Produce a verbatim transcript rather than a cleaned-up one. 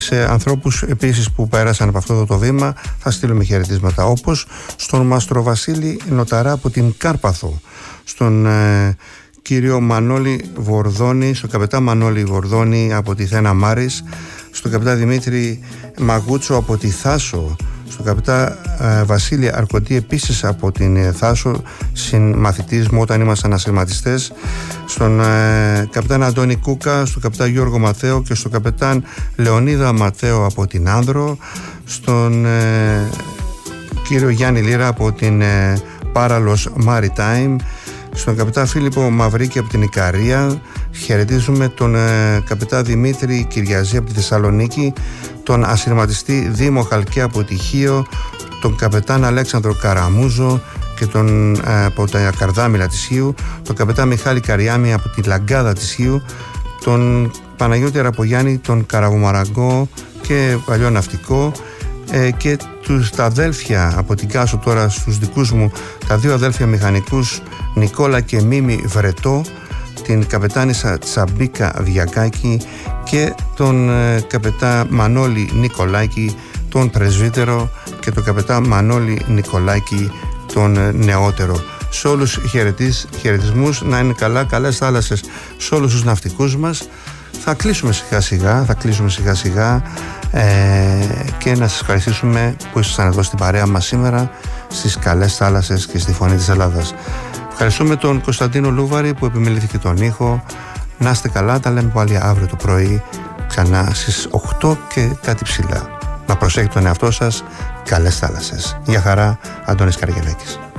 Σε ανθρώπους επίσης που πέρασαν από αυτό το βήμα θα στείλουμε χαιρετίσματα, όπως στον Μάστρο Βασίλη Νοταρά από την Κάρπαθο, στον ε, κύριο Μανώλη Βορδόνη, στον καπετά Μανώλη Βορδόνη από τη Θένα Μάρης, στον καπετά Δημήτρη Μαγούτσο από τη Θάσο, στον καπετά ε, Βασίλη Αρκωτή επίσης από την ε, Θάσο, συμμαθητής μου όταν ήμασταν ασυρματιστές, στον ε, καπετάν Αντώνη Κούκα, στον καπετάν Γιώργο Ματέο και στον καπετάν Λεωνίδα Ματέο από την Άνδρο, στον ε, κύριο Γιάννη Λίρα από την ε, Πάραλος Maritime, στον καπετάν Φίλιππο Μαυρίκη από την Ικαρία. Χαιρετίζουμε τον ε, καπετάν Δημήτρη Κυριαζή από τη Θεσσαλονίκη, τον ασυρματιστή Δήμο Χαλκαία από τη Χίο, τον καπετάν Αλέξανδρο Καραμούζο και τον, ε, από τα Καρδάμιλα της Χίου, τον καπετάν Μιχάλη Καριάμι από τη Λαγκάδα της Χίου, τον Παναγιώτη Ραπογιάννη, τον Καραγομαραγκό και παλιό ναυτικό, ε, και τους, τα αδέλφια από την Κάσο τώρα στους δικούς μου, τα δύο αδέλφια μηχανικούς Νικόλα και Μίμη Βρετό, την καπετάνισσα Τσαμπίκα Διακάκη και τον ε, καπετά Μανώλη Νικολάκη, τον πρεσβύτερο, και τον καπετά Μανώλη Νικολάκη, τον ε, νεότερο. Σε όλους χαιρετισ, χαιρετισμούς, να είναι καλά, καλές θάλασσες σε όλους τους ναυτικούς μας. Θα κλείσουμε σιγά σιγά, θα κλείσουμε σιγά σιγά ε, και να σας ευχαριστήσουμε που ήσασταν εδώ στην παρέα μας σήμερα, στις καλές θάλασσες και στη Φωνή της Ελλάδας. Ευχαριστούμε τον Κωνσταντίνο Λούβαρη που επιμελήθηκε τον ήχο. Να είστε καλά, τα λέμε πάλι αύριο το πρωί ξανά στις οκτώ και κάτι ψηλά. Να προσέχετε τον εαυτό σας. Καλές θάλασσες. Γεια χαρά, Αντώνης Καραγελάκης.